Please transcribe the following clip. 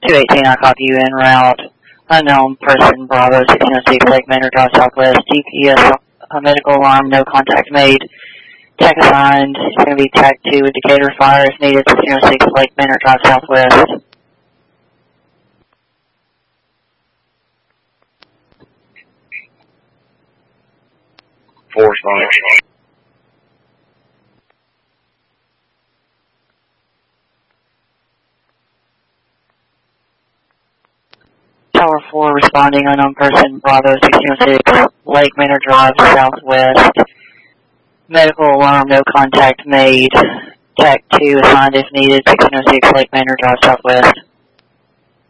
218, I copy you en route. Unknown person, Bravo 1606, Lake Manor Drive Southwest. GPS, medical alarm, no contact made. Tech assigned. It's going to be TAC 2 indicator fire if needed. 1606, Lake Manor Drive Southwest. Force on it. Tower 4 responding, unknown person, Bravo 1606, Lake Manor Drive Southwest. Medical alarm, no contact made. TAC 2 assigned if needed. 1606, Lake Manor Drive Southwest.